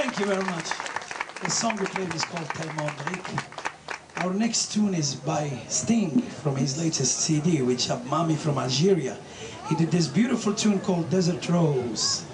Thank you very much. The song we played is called Thelma Drake. Our next tune is by Sting from his latest CD, which have Mami from Algeria. He did this beautiful tune called Desert Rose.